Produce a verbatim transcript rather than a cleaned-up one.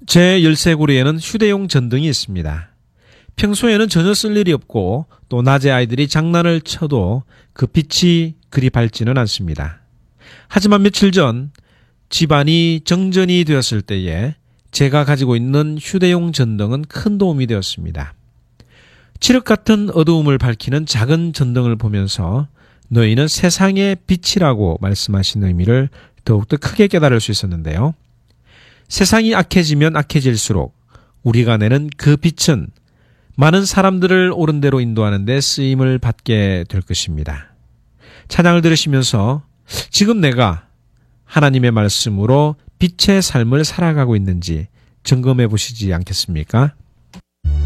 제 열쇠고리에는 휴대용 전등이 있습니다. 평소에는 전혀 쓸 일이 없고 또 낮에 아이들이 장난을 쳐도 그 빛이 그리 밝지는 않습니다. 하지만 며칠 전 집안이 정전이 되었을 때에 제가 가지고 있는 휴대용 전등은 큰 도움이 되었습니다. 칠흑 같은 어두움을 밝히는 작은 전등을 보면서 너희는 세상의 빛이라고 말씀하신 의미를 더욱더 크게 깨달을 수 있었는데요. 세상이 악해지면 악해질수록 우리가 내는 그 빛은 많은 사람들을 옳은 대로 인도하는 데 쓰임을 받게 될 것입니다. 찬양을 들으시면서 지금 내가 하나님의 말씀으로 빛의 삶을 살아가고 있는지 점검해 보시지 않겠습니까?